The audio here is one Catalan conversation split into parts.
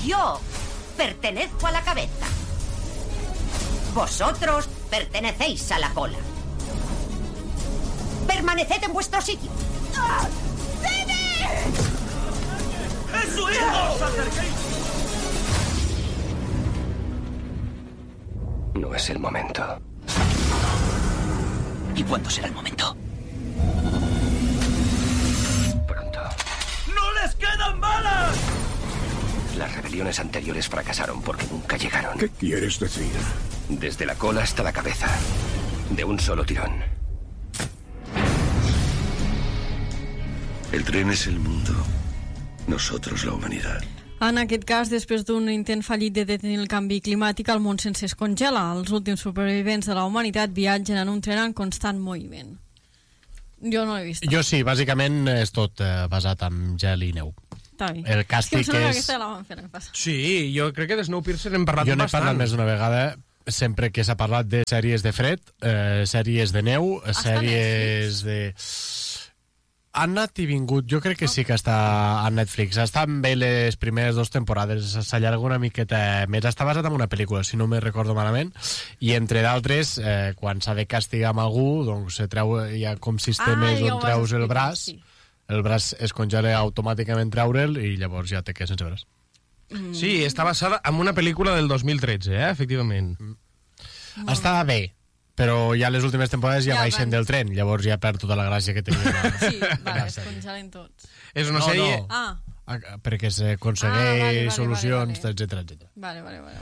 Yo pertenezco a la cabeza. Vosotros pertenecéis a la cola. Permaneced en vuestro sitio. ¡Debe! ¡Es su hijo! No es el momento. ¿Y cuándo será el momento? Pronto. ¡No les quedan balas! Las rebeliones anteriores fracasaron porque nunca llegaron. ¿Qué quieres decir? Desde la cola hasta la cabeza. De un solo tirón. El tren es el mundo. Nosotros la humanidad. En aquest cas, després d'un intent fallit de detenir el canvi climàtic, el món sense es congela. Els últims supervivents de la humanitat viatgen en un tren en constant moviment. Jo no l'he vist. Jo sí, bàsicament és tot basat en gel i neu. Està bé. El càstig és que és... aquesta la van fer l'any passat. Sí, jo crec que de Snowpiercer hem parlat Jo n'he bastant. parlat més d'una vegada, sempre que s'ha parlat de sèries de fred, sèries de neu, sèries de... Ha anat i vingut, jo crec que sí que està a Netflix. Estan bé les primeres 2 temporades, s'allarga una miqueta més. Està basat en una pel·lícula, si no me recordo malament, i entre d'altres, quan s'ha de castigar amb algú, doncs se treu, hi ha com sistemes on treus el braç, el braç es congela automàticament treure'l i llavors ja te quedes sense braç. Sí, està basada en una pel·lícula del 2013, efectivament. Està bé, però ja les últimes temporades ja baixen del tren, llavors ja perd tota la gràcia que tenia. Sí, vale, es congelen tots. És una sèrie... Perquè s'aconsegueix solucions, etcètera. Vale.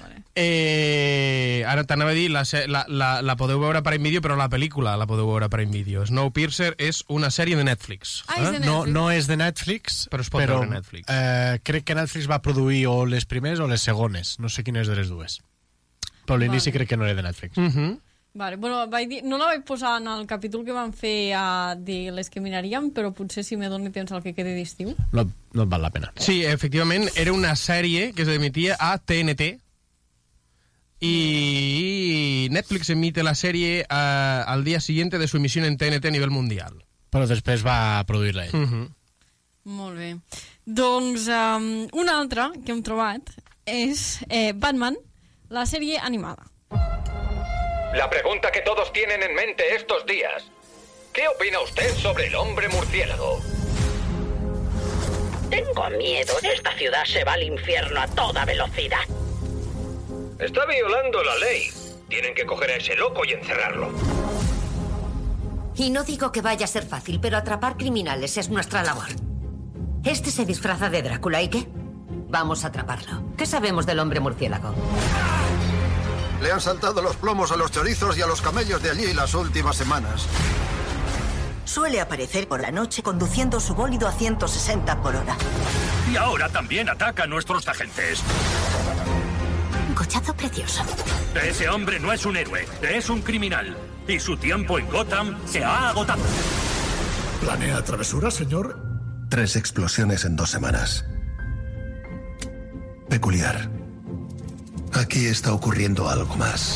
Ara t'anava a dir, la podeu veure a Prime Video, però la pel·lícula la podeu veure a Prime Video. Snowpiercer és una sèrie de Netflix. És de Netflix. No és de Netflix, però es pot veure a Netflix. Crec que Netflix va produir o les primeres o les segones, no sé quines de les dues. Però l'inici crec que no era de Netflix. Vale, bueno, no la vaig posar en el capítol que vam fer de les que miraríem, però potser si me doni temps al que quedi d'estiu. No et val la pena. Sí, efectivament, era una sèrie que s'emitia a TNT i Netflix emite la sèrie al dia siguiente de su emisión en TNT a nivell mundial. Però després va produir-la ell. Molt bé. Doncs una altra que hem trobat és Batman, la sèrie animada. La pregunta que todos tienen en mente estos días. ¿Qué opina usted sobre el hombre murciélago? Tengo miedo. Esta ciudad se va al infierno a toda velocidad. Está violando la ley. Tienen que coger a ese loco y encerrarlo. Y no digo que vaya a ser fácil, pero atrapar criminales es nuestra labor. Este se disfraza de Drácula, ¿y qué? Vamos a atraparlo. ¿Qué sabemos del hombre murciélago? Le han saltado los plomos a los chorizos y a los camellos de allí las últimas semanas. Suele aparecer por la noche conduciendo su bólido a 160 por hora. Y ahora también ataca a nuestros agentes. Un cochazo precioso. Ese hombre no es un héroe, es un criminal. Y su tiempo en Gotham se ha agotado. ¿Planea travesuras, señor? 3 explosiones en 2 semanas. Peculiar. Aquí está ocurriendo algo más.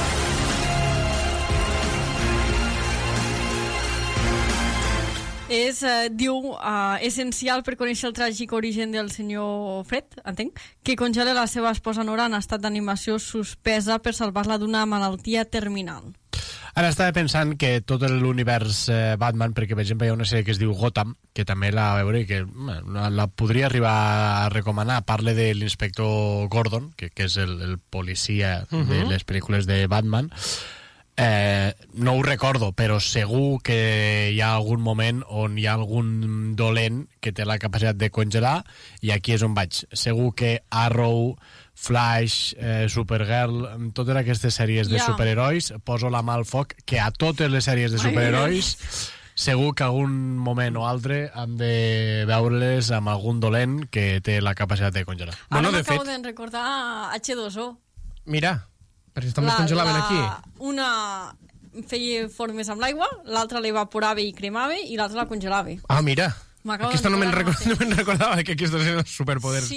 És, diu, essencial per conèixer el tràgic origen del senyor Fred, entenc, que congela la seva esposa Nora en estat d'animació suspesa per salvar-la d'una malaltia terminal. Ara estava pensant que tot l'univers Batman, perquè per exemple hi ha una sèrie que es diu Gotham, que també la veuré i que la podria arribar a recomanar. Parla de l'inspector Gordon, que és el policia de les pel·lícules de Batman. No ho recordo, però segur que hi ha algun moment on hi ha algun dolent que té la capacitat de congelar, i aquí és on vaig. Segur que Arrow, Flash, Supergirl, totes aquestes sèries de superherois, poso la mà al foc, que a totes les sèries de superherois segur que algun moment o altre hem de veure-les amb algun dolent que té la capacitat de congelar. Ara m'acabo de recordar H2O. Mira, perquè també es congelaven aquí. Una feia formes amb l'aigua, l'altra l'evaporava i cremava i l'altra la congelava. Ah, mira. Aquesta no me'n recordava, que aquests eren els superpoders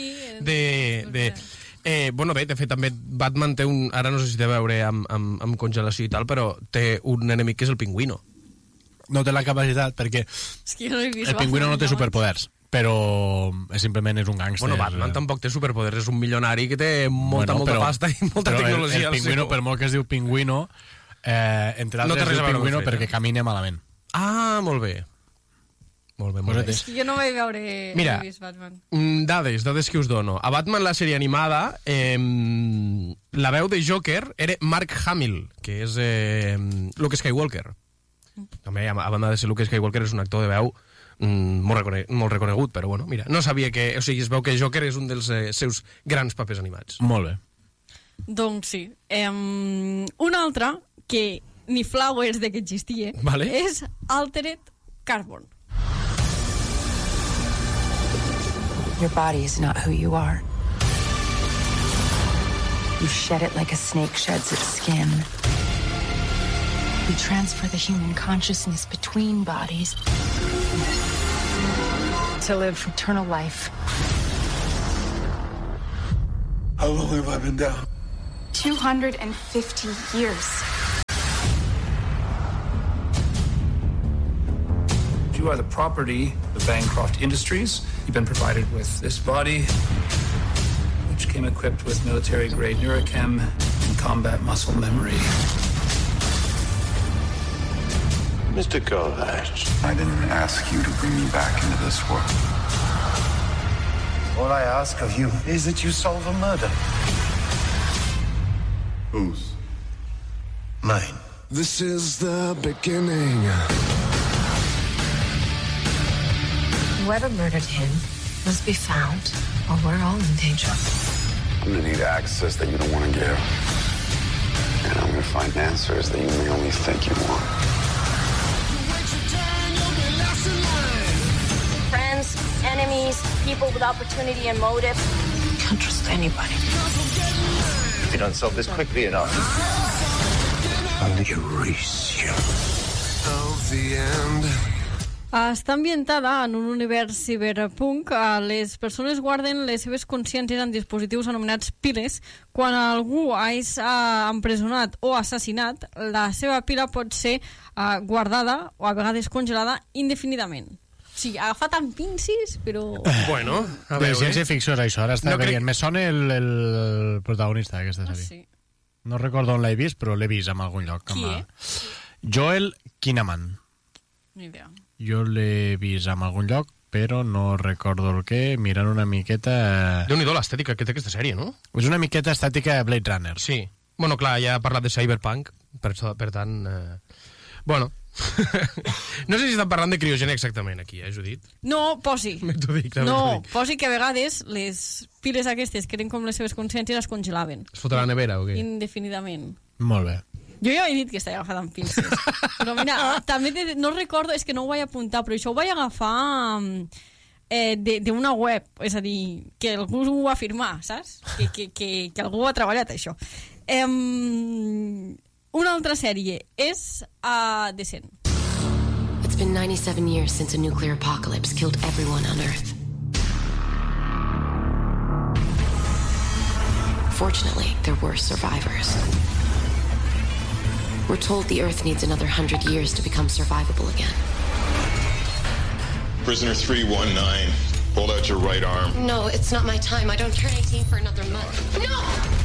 bueno, bé, de fet també Batman té un... Ara no sé si té a veure amb congelació i tal, però té un enemic que és el pingüino. No té la capacitat, perquè el pingüino no té superpoders, però simplement és un gàngster. Bueno, Batman tampoc té superpoders, és un milionari que té molta pasta i molta tecnologia. El pingüino, per molt que es diu pingüino, entre altres es diu pingüino perquè camina malament. Ah, molt bé. Molt bé. Jo no vaig veure... Mira, Batman. Dades que us dono. A Batman, la sèrie animada, la veu de Joker era Mark Hamill, que és Luke Skywalker. També, a banda de ser Luke Skywalker, és un actor de veu molt reconegut, però bueno, mira, no sabia que... O sigui, es veu que Joker és un dels seus grans papers animats. Molt bé. Doncs sí. Un altre, que ni flowers de que existia, és Altered Carbon. Your body is not who you are. You shed it like a snake sheds its skin. We transfer the human consciousness between bodies to live eternal life. How long have I been down? 250 years. You are the property of Bancroft Industries. You've been provided with this body, which came equipped with military-grade neurochem and combat muscle memory. Mr. Kovacs, I didn't ask you to bring me back into this world. All I ask of you is that you solve a murder. Whose? Mine. This is the beginning. Whoever murdered him must be found, or we're all in danger. I'm gonna need access that you don't want to give. And I'm gonna find answers that you may only think you want. Friends, enemies, people with opportunity and motive. Can't trust anybody. If you don't solve this quickly enough, I'll erase you. Of the end. Està ambientada en un univers ciberpunk. Les persones guarden les seves consciències en dispositius anomenats piles. Quan algú és empresonat o assassinat, la seva pila pot ser guardada o a vegades congelada indefinidament. Sí, agafat amb pinces, però... Bueno, a veure... De ciència-ficció és això, ara està veient. Me sona el protagonista d'aquesta sèrie. Sí. No recordo on l'he vist, però l'he vist en algun lloc. Qui Joel Kinnaman. Ni idea. Jo l'he vist en algun lloc, però no recordo el què, mirant una miqueta... Déu-n'hi-do l'estètica que té aquesta sèrie, no? És una miqueta estètica Blade Runner. Sí. Bueno, clar, ja ha parlat de Cyberpunk, per tant... Bueno... No sé si estan parlant de criogènia exactament, aquí, Judit? No, posi. T'ho dic. Posi que a vegades les piles aquestes, que eren com les seves consciències, es congelaven. Es fotrà a la nevera, o què? Indefinidament. Molt bé. Jo ja he dit que estava agafat amb pinces. Però mira, també no recordo, és que no ho vaig apuntar, però això ho vaig agafar d'una web, és a dir, que algú ho va afirmar, saps? Que algú ha treballat això. Una altra sèrie és Descent. It's been 97 years since a nuclear apocalypse killed everyone on Earth. Fortunately, there were survivors. We're told the Earth needs another 100 years to become survivable again. Prisoner 319, hold out your right arm. No, it's not my time. I don't turn 18 for another month. No!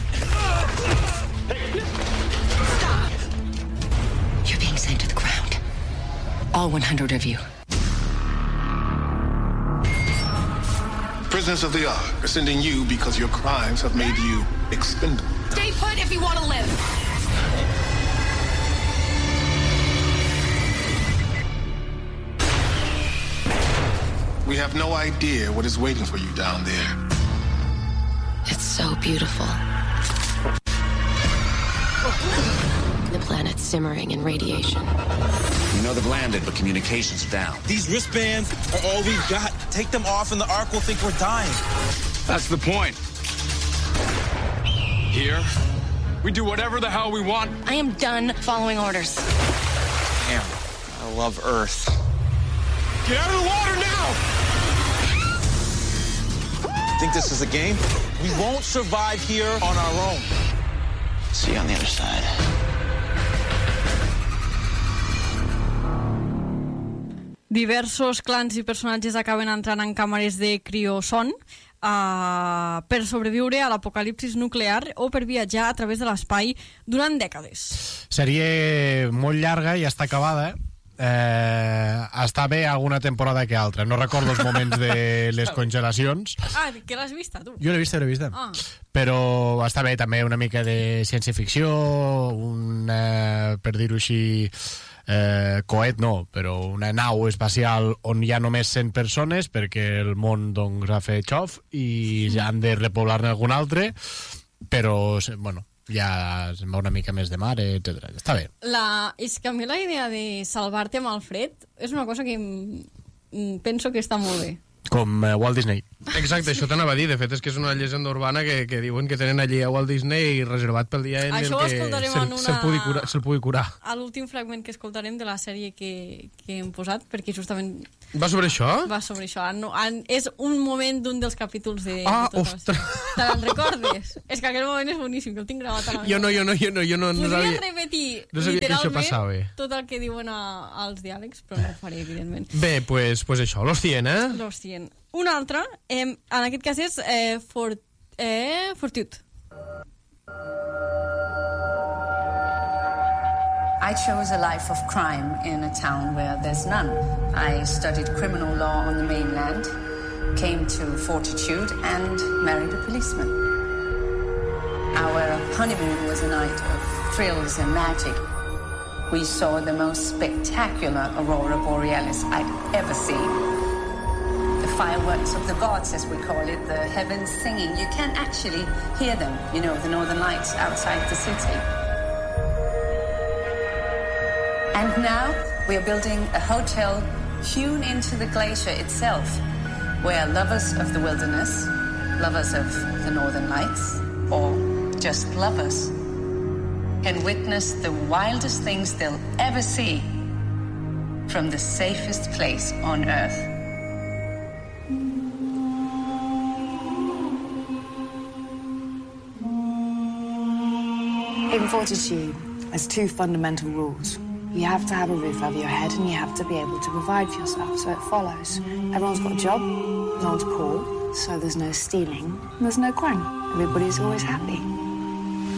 Stop! You're being sent to the ground. All 100 of you. Prisoners of the Ark are sending you because your crimes have made you expendable. Stay put if you want to live. We have no idea what is waiting for you down there. It's so beautiful. The planet's simmering in radiation. You know they've landed, but communications are down. These wristbands are all we've got. Take them off and the Ark will think we're dying. That's the point. Here, we do whatever the hell we want. I am done following orders. Damn, I love Earth. Get out of the water now! Think this is a game? We won't survive here on our own. See you on the other side. Diversos clans i personatges acaben entrant en càmeres de crioson per sobreviure a l'apocalipsis nuclear o per viatjar a través de l'espai durant dècades. Sèrie molt llarga i està acabada, està bé alguna temporada que altra. No recordo els moments de les congelacions. Que l'has vista, tu? Jo l'he vista. Però està bé també una mica de ciència-ficció, per dir-ho així, coet no, però una nau espacial on hi ha només 100 persones perquè el món doncs ha fet xof i ja han de repoblar-ne algun altre, però bueno, ja se'n va una mica més de mar, etc. Està bé. És que a mi la idea de salvar-te amb el fred és una cosa que penso que està molt bé. Com Walt Disney. Exacte, això t'anava a dir. De fet, és que és una llegenda urbana que diuen que tenen allí a Walt Disney reservat pel dia en això el que se'l pugui curar. A l'últim fragment que escoltarem de la sèrie que hem posat, perquè justament... Va sobre això? Va sobre això. És un moment d'un dels capítols de ostres! Te te'n recordes? És que aquell moment és boníssim, que el tinc gravat a la meva. Jo no podria repetir literalment tot el que diuen als diàlegs, però no ho faré, evidentment. Bé, pues això, Los 100, eh? Los 100. Una altra, en aquest cas és Fortitude. I chose a life of crime in a town where there's none. I studied criminal law on the mainland, came to Fortitude, and married a policeman. Our honeymoon was a night of thrills and magic. We saw the most spectacular aurora borealis I'd ever seen. The fireworks of the gods, as we call it, the heavens singing. You can actually hear them, the northern lights outside the city. And now we are building a hotel hewn into the glacier itself, where lovers of the wilderness, lovers of the northern lights, or just lovers, can witness the wildest things they'll ever see from the safest place on Earth. In Fortitude, there's two fundamental rules. You have to have a roof over your head and you have to be able to provide for yourself, so it follows. Everyone's got a job, no one's poor, so there's no stealing, and there's no crime. Everybody's always happy.